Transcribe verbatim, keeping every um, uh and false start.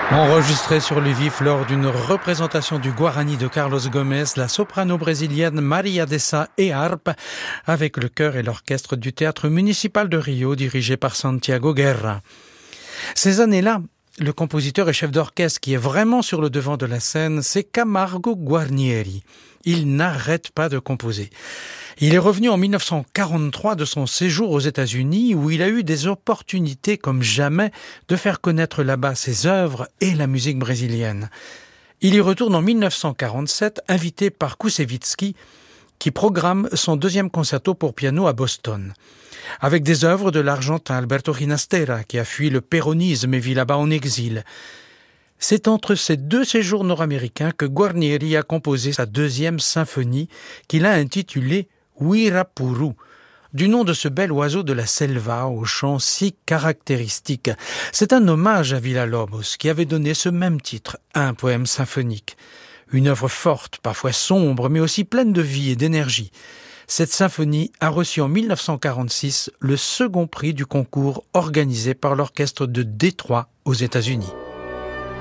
Enregistré sur le vif lors d'une représentation du Guarani de Carlos Gomez, la soprano brésilienne Maria Dessa et harpe, avec le chœur et l'orchestre du théâtre municipal de Rio, dirigé par Santiago Guerra. Ces années-là, le compositeur et chef d'orchestre qui est vraiment sur le devant de la scène, c'est Camargo Guarnieri. Il n'arrête pas de composer. Il est revenu en mille neuf cent quarante-trois de son séjour aux États-Unis où il a eu des opportunités comme jamais de faire connaître là-bas ses œuvres et la musique brésilienne. Il y retourne en mille neuf cent quarante-sept, invité par Koussevitzky, qui programme son deuxième concerto pour piano à Boston. Avec des œuvres de l'Argentin Alberto Ginastera, qui a fui le péronisme et vit là-bas en exil. C'est entre ces deux séjours nord-américains que Guarnieri a composé sa deuxième symphonie, qu'il a intitulée Uirapuru, du nom de ce bel oiseau de la selva au chant si caractéristique. C'est un hommage à Villa-Lobos, qui avait donné ce même titre à un poème symphonique. Une œuvre forte, parfois sombre, mais aussi pleine de vie et d'énergie. Cette symphonie a reçu en mille neuf cent quarante-six le second prix du concours organisé par l'orchestre de Détroit aux États-Unis.